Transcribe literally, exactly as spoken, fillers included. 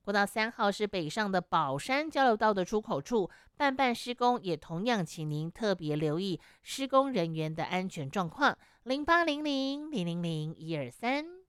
国道三号是北上的宝山交流道的出口处，办办施工，也同样请您特别留意施工人员的安全状况。零八零零零零零一二三。